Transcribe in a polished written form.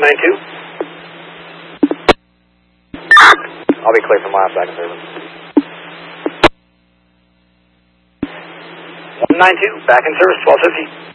192. I'll be clear from last back in service. 192, back in service, 1250.